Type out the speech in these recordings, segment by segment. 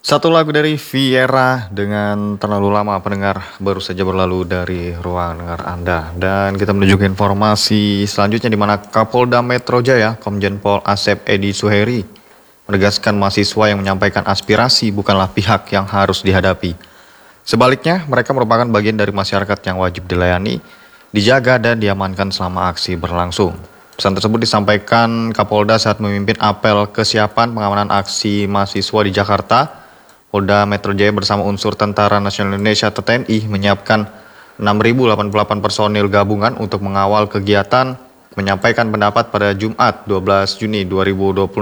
Satu lagu dari Viera dengan Terlalu Lama pendengar baru saja berlalu dari ruang dengar Anda. Dan kita menuju ke informasi selanjutnya di mana Kapolda Metro Jaya, Komjen Pol Asep Edi Suheri, menegaskan mahasiswa yang menyampaikan aspirasi bukanlah pihak yang harus dihadapi. Sebaliknya, mereka merupakan bagian dari masyarakat yang wajib dilayani, dijaga dan diamankan selama aksi berlangsung. Pesan tersebut disampaikan Kapolda saat memimpin apel kesiapan pengamanan aksi mahasiswa di Jakarta. Polda Metro Jaya bersama unsur Tentara Nasional Indonesia atau TNI menyiapkan 6.088 personil gabungan untuk mengawal kegiatan menyampaikan pendapat pada Jumat 12 Juni 2026.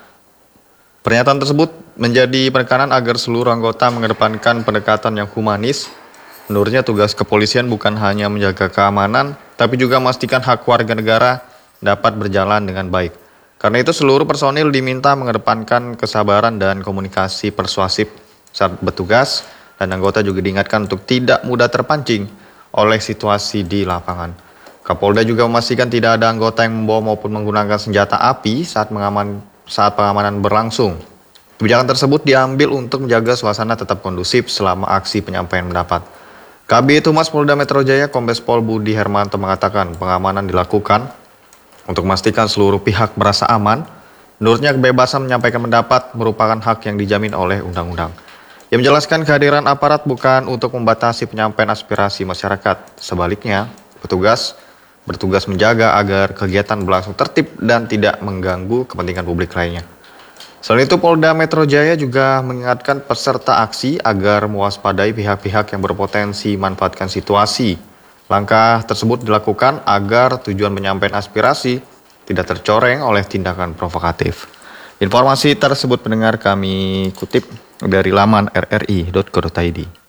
Pernyataan tersebut menjadi penekanan agar seluruh anggota mengedepankan pendekatan yang humanis. Menurutnya tugas kepolisian bukan hanya menjaga keamanan, tapi juga memastikan hak warga negara dapat berjalan dengan baik. Karena itu seluruh personil diminta mengedepankan kesabaran dan komunikasi persuasif saat bertugas, dan anggota juga diingatkan untuk tidak mudah terpancing oleh situasi di lapangan. Kapolda juga memastikan tidak ada anggota yang membawa maupun menggunakan senjata api saat pengamanan berlangsung. Kebijakan tersebut diambil untuk menjaga suasana tetap kondusif selama aksi penyampaian pendapat. Kabid Humas Polda Metro Jaya Kombes Pol Budi Hermanto mengatakan pengamanan dilakukan untuk memastikan seluruh pihak merasa aman. Menurutnya kebebasan menyampaikan pendapat merupakan hak yang dijamin oleh undang-undang. Ia menjelaskan kehadiran aparat bukan untuk membatasi penyampaian aspirasi masyarakat. Sebaliknya, petugas bertugas menjaga agar kegiatan berlangsung tertib dan tidak mengganggu kepentingan publik lainnya. Selain itu, Polda Metro Jaya juga mengingatkan peserta aksi agar mewaspadai pihak-pihak yang berpotensi manfaatkan situasi. Langkah tersebut dilakukan agar tujuan penyampaian aspirasi tidak tercoreng oleh tindakan provokatif. Informasi tersebut pendengar kami kutip dari laman rri.co.id.